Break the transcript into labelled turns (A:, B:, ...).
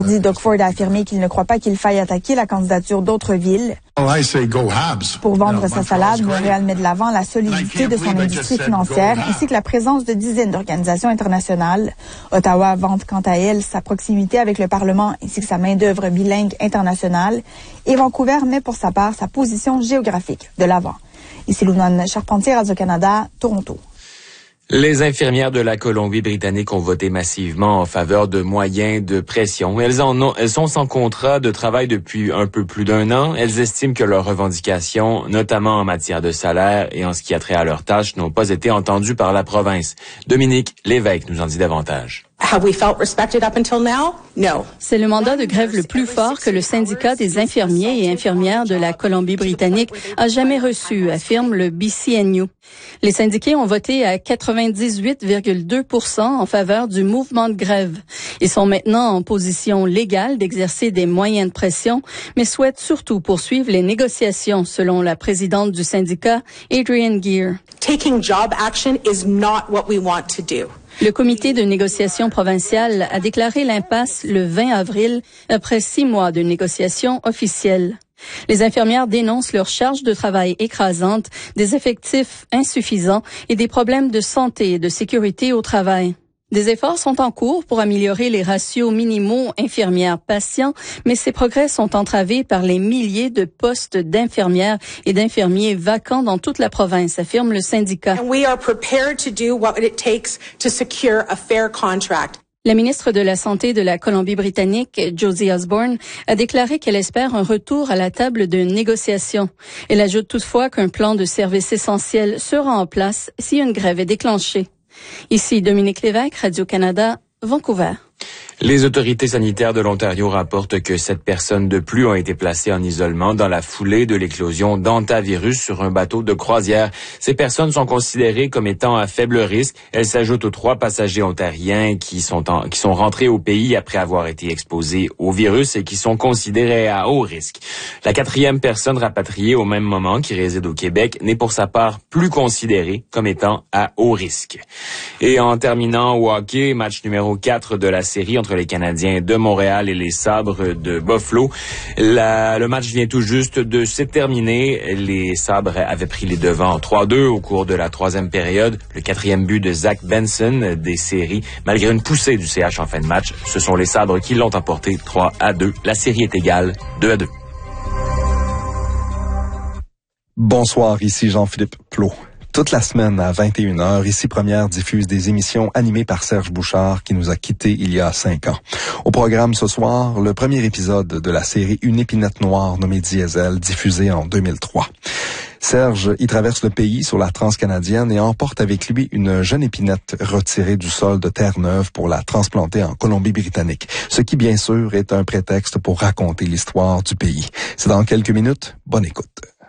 A: Doug Ford a affirmé qu'il ne croit pas qu'il faille attaquer la candidature d'autres villes. Pour vendre sa salade, Montréal met de l'avant la solidité de son industrie financière ainsi que la présence de dizaines d'organisations internationales. Ottawa vante quant à elle sa proximité avec le Parlement ainsi que sa main-d'œuvre bilingue internationale. Et Vancouver met pour sa part sa position géographique de l'avant. Ici Louvain Charpentier, Radio-Canada, Toronto.
B: Les infirmières de la Colombie-Britannique ont voté massivement en faveur de moyens de pression. Elles sont sans contrat de travail depuis un peu plus d'un an. Elles estiment que leurs revendications, notamment en matière de salaire et en ce qui a trait à leurs tâches, n'ont pas été entendues par la province. Dominique Lévesque nous en dit davantage.
C: Have we felt respected up until now? No.
D: C'est le mandat de grève le plus fort que le syndicat des infirmiers et infirmières de la Colombie-Britannique a jamais reçu, affirme le BCNU. Les syndiqués ont voté à 98,2% en faveur du mouvement de grève. Ils sont maintenant en position légale d'exercer des moyens de pression, mais souhaitent surtout poursuivre les négociations, selon la présidente du syndicat, Adrienne Gear.
C: Taking job action is not what we want to do.
D: Le comité de négociation provincial a déclaré l'impasse le 20 avril après 6 mois de négociations officielles. Les infirmières dénoncent leur charge de travail écrasante, des effectifs insuffisants et des problèmes de santé et de sécurité au travail. Des efforts sont en cours pour améliorer les ratios minimaux infirmières-patients, mais ces progrès sont entravés par les milliers de postes d'infirmières et d'infirmiers vacants dans toute la province, affirme le syndicat.
C: And we are prepared to do what it takes to secure a fair contract.
D: La ministre de la Santé de la Colombie-Britannique, Josie Osborne, a déclaré qu'elle espère un retour à la table de négociation. Elle ajoute toutefois qu'un plan de services essentiels sera en place si une grève est déclenchée. Ici Dominique Lévesque, Radio-Canada, Vancouver.
B: Les autorités sanitaires de l'Ontario rapportent que 7 personnes de plus ont été placées en isolement dans la foulée de l'éclosion d'hantavirus sur un bateau de croisière. Ces personnes sont considérées comme étant à faible risque. Elles s'ajoutent aux 3 passagers ontariens qui sont rentrés au pays après avoir été exposés au virus et qui sont considérés à haut risque. La 4e personne rapatriée au même moment, qui réside au Québec, n'est pour sa part plus considérée comme étant à haut risque. Et en terminant au hockey, match numéro 4 de la série entre les Canadiens de Montréal et les Sabres de Buffalo. Le match vient tout juste de se terminer. Les Sabres avaient pris les devants 3-2 au cours de la 3e période. Le 4e but de Zach Benson des séries, malgré une poussée du CH en fin de match. Ce sont les Sabres qui l'ont emporté 3-2. La série est égale 2-2.
E: Bonsoir, ici Jean-Philippe Plot. Toute la semaine à 21h, ici Première diffuse des émissions animées par Serge Bouchard qui nous a quittés il y a 5 ans. Au programme ce soir, le premier épisode de la série Une épinette noire nommée Diesel, diffusée en 2003. Serge y traverse le pays sur la transcanadienne et emporte avec lui une jeune épinette retirée du sol de Terre-Neuve pour la transplanter en Colombie-Britannique. Ce qui, bien sûr, est un prétexte pour raconter l'histoire du pays. C'est dans quelques minutes. Bonne écoute.